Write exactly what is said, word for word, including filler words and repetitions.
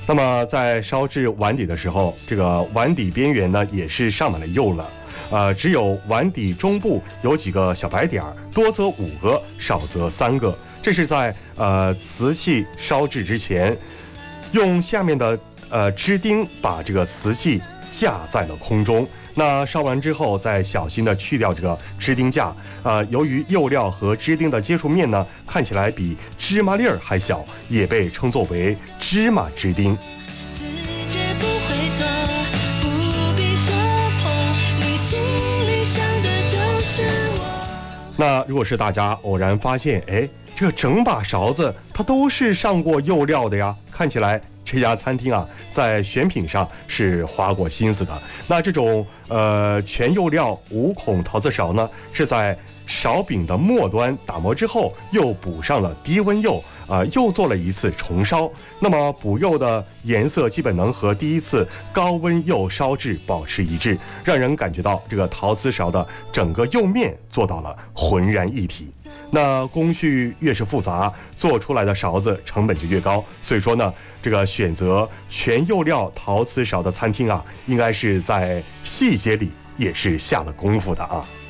那么在烧制碗底的时候，这个碗底边缘呢也是上满了釉了。呃，只有碗底中部有几个小白点儿，多则五个，少则三个。这是在呃瓷器烧制之前，用下面的呃支钉把这个瓷器架在了空中。那烧完之后，再小心的去掉这个支钉架。呃，由于釉料和支钉的接触面呢，看起来比芝麻粒儿还小，也被称作为芝麻支钉。那如果是大家偶然发现，哎，这整把勺子它都是上过釉料的呀，看起来这家餐厅啊，在选品上是花过心思的。那这种呃全釉料无孔陶瓷勺呢，是在勺柄的末端打磨之后，又补上了低温釉，啊、呃，又做了一次重烧。那么补釉的颜色基本能和第一次高温釉烧制保持一致，让人感觉到这个陶瓷勺的整个釉面做到了浑然一体。那工序越是复杂，做出来的勺子成本就越高。所以说呢，这个选择全釉料陶瓷勺的餐厅啊，应该是在细节里也是下了功夫的啊。